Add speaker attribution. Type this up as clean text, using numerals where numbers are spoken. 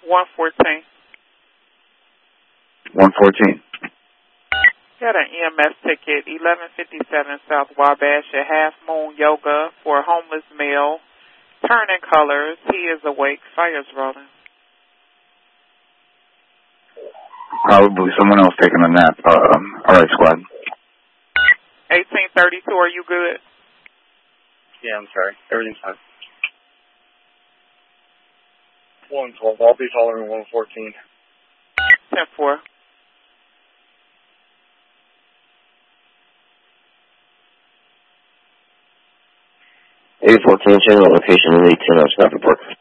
Speaker 1: 114.
Speaker 2: 114.
Speaker 1: Got an EMS ticket, 1157 South Wabash at Half Moon Yoga for a homeless male. Turning colors. He is awake. Fire's rolling.
Speaker 2: Probably someone else taking a nap. All right, squad.
Speaker 1: 1832, are you good?
Speaker 3: Yeah, I'm sorry. Everything's fine. 112. I'll be following 114.
Speaker 1: 10-4.
Speaker 4: A14, general location, Lee 10 on Snap report.